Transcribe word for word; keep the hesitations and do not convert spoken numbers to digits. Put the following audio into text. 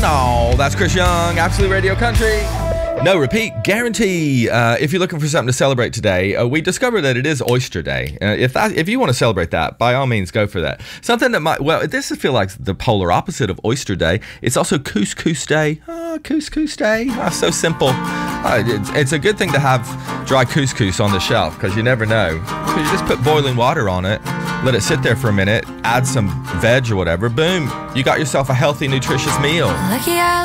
no. That's Chris Young, Absolute Radio Country. No repeat guarantee. Uh, if you're looking for something to celebrate today, uh, we discovered that it is Oyster Day. Uh, if that, if you want to celebrate that, by all means, go for that. Something that might, well, this feel like the polar opposite of Oyster Day. It's also Couscous Day. Oh, Couscous Day. Oh, so simple. Uh, it's, it's a good thing to have dry couscous on the shelf because you never know. So you just put boiling water on it, let it sit there for a minute, add some veg or whatever. Boom, you got yourself a healthy, nutritious meal. Lucky I